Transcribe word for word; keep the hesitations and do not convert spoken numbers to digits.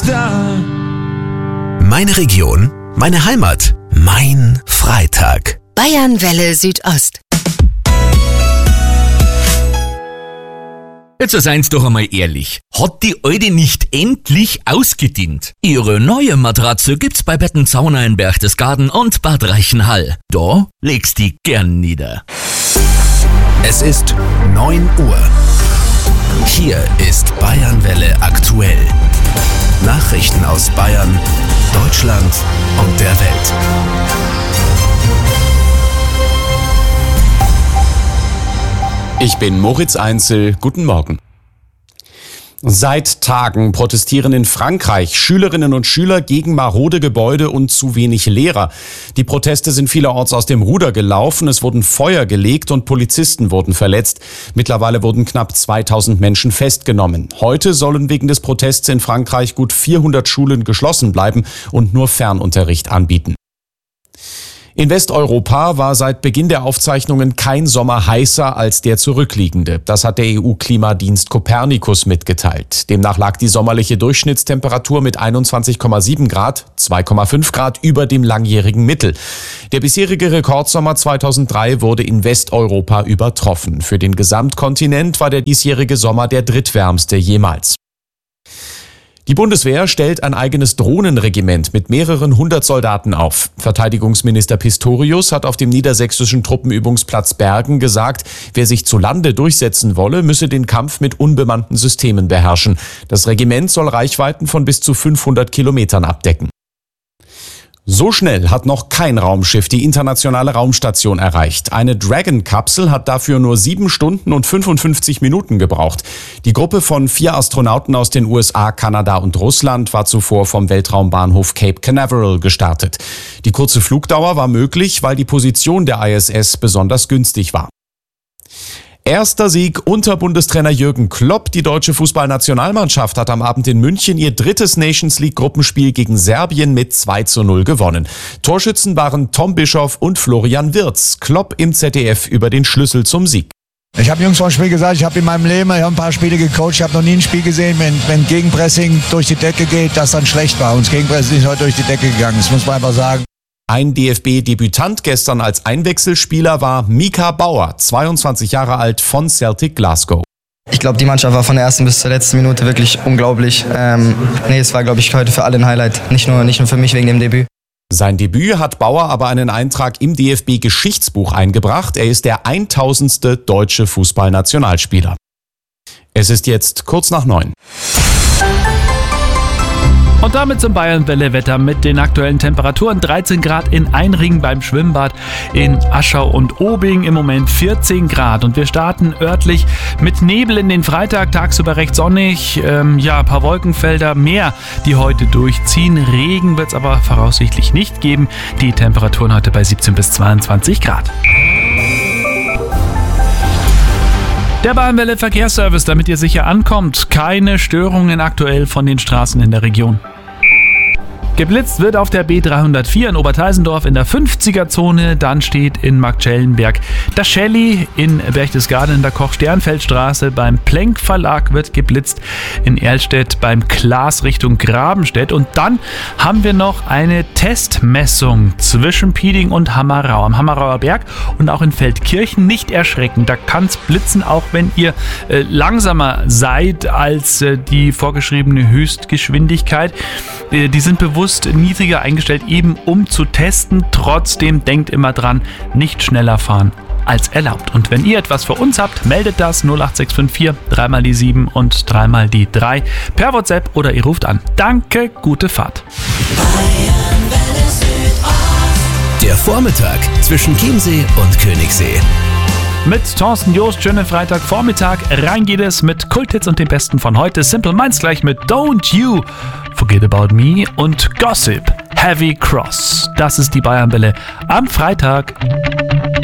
Meine Region, meine Heimat, mein Freitag. Bayernwelle Südost. Jetzt seid's doch einmal ehrlich. Hat die alte nicht endlich ausgedient? Ihre neue Matratze gibt's bei Bettenzauner in Berchtesgaden und Bad Reichenhall. Da legst die gern nieder. Es ist neun Uhr. Hier ist Bayernwelle aktuell. Nachrichten aus Bayern, Deutschland und der Welt. Ich bin Moritz Einzel. Guten Morgen. Seit Tagen protestieren in Frankreich Schülerinnen und Schüler gegen marode Gebäude und zu wenig Lehrer. Die Proteste sind vielerorts aus dem Ruder gelaufen. Es wurden Feuer gelegt und Polizisten wurden verletzt. Mittlerweile wurden knapp zweitausend Menschen festgenommen. Heute sollen wegen des Protests in Frankreich gut vierhundert Schulen geschlossen bleiben und nur Fernunterricht anbieten. In Westeuropa war seit Beginn der Aufzeichnungen kein Sommer heißer als der zurückliegende. Das hat der E U-Klimadienst Copernicus mitgeteilt. Demnach lag die sommerliche Durchschnittstemperatur mit einundzwanzig Komma sieben Grad, zwei Komma fünf Grad über dem langjährigen Mittel. Der bisherige Rekordsommer zweitausenddrei wurde in Westeuropa übertroffen. Für den Gesamtkontinent war der diesjährige Sommer der drittwärmste jemals. Die Bundeswehr stellt ein eigenes Drohnenregiment mit mehreren hundert Soldaten auf. Verteidigungsminister Pistorius hat auf dem niedersächsischen Truppenübungsplatz Bergen gesagt, wer sich zu Lande durchsetzen wolle, müsse den Kampf mit unbemannten Systemen beherrschen. Das Regiment soll Reichweiten von bis zu fünfhundert Kilometern abdecken. So schnell hat noch kein Raumschiff die internationale Raumstation erreicht. Eine Dragon-Kapsel hat dafür nur sieben Stunden und fünfundfünfzig Minuten gebraucht. Die Gruppe von vier Astronauten aus den U S A, Kanada und Russland war zuvor vom Weltraumbahnhof Cape Canaveral gestartet. Die kurze Flugdauer war möglich, weil die Position der I S S besonders günstig war. Erster Sieg unter Bundestrainer Jürgen Klopp. Die deutsche Fußballnationalmannschaft hat am Abend in München ihr drittes Nations League Gruppenspiel gegen Serbien mit zwei zu null gewonnen. Torschützen waren Tom Bischoff und Florian Wirtz. Klopp im Z D F über den Schlüssel zum Sieg. Ich habe Jungs vor dem Spiel gesagt, ich habe in meinem Leben, ich habe ein paar Spiele gecoacht, ich habe noch nie ein Spiel gesehen, wenn, wenn Gegenpressing durch die Decke geht, das dann schlecht war. Und das Gegenpressing ist heute durch die Decke gegangen, das muss man einfach sagen. Ein D F B-Debütant gestern als Einwechselspieler war Mika Bauer, zweiundzwanzig Jahre alt von Celtic Glasgow. Ich glaube, die Mannschaft war von der ersten bis zur letzten Minute wirklich unglaublich. Ähm, nee, es war, glaube ich, heute für alle ein Highlight, nicht nur, nicht nur für mich wegen dem Debüt. Sein Debüt hat Bauer aber einen Eintrag im D F B-Geschichtsbuch eingebracht. Er ist der tausendste deutsche Fußballnationalspieler. Es ist jetzt kurz nach neun. Und damit zum Bayernwelle-Wetter mit den aktuellen Temperaturen. dreizehn Grad in Einringen beim Schwimmbad, in Aschau und Obing im Moment vierzehn Grad. Und wir starten örtlich mit Nebel in den Freitag, tagsüber recht sonnig. Ähm, ja, ein paar Wolkenfelder mehr, die heute durchziehen. Regen wird es aber voraussichtlich nicht geben. Die Temperaturen heute bei siebzehn bis zweiundzwanzig Grad. Der Bayernwelle Verkehrsservice, damit ihr sicher ankommt. Keine Störungen aktuell von den Straßen in der Region. Geblitzt wird auf der B dreihundertvier in Oberteisendorf in der fünfziger-Zone. Dann steht in Marktschellenberg das Shelly. In Berchtesgaden in der Koch-Sternfeld-Straße beim Plenk Verlag wird geblitzt. In Erlstedt beim Klaas Richtung Grabenstedt. Und dann haben wir noch eine Testmessung zwischen Pieding und Hammerau. Am Hammerauer Berg und auch in Feldkirchen. Nicht erschrecken, da kann es blitzen, auch wenn ihr äh, langsamer seid als äh, die vorgeschriebene Höchstgeschwindigkeit. Äh, die sind bewusst niedriger eingestellt, eben um zu testen. Trotzdem denkt immer dran, nicht schneller fahren als erlaubt. Und wenn ihr etwas für uns habt, meldet das null acht sechs fünf vier, dreimal die sieben und dreimal die drei per WhatsApp oder ihr ruft an. Danke, gute Fahrt. Der Vormittag zwischen Chiemsee und Königssee. Mit Thorsten Joost, schönen Freitagvormittag. Rein geht es mit Kulthits und dem Besten von heute. Simple Minds gleich mit Don't You Forget About Me und Gossip Heavy Cross. Das ist die Bayernwelle am Freitag.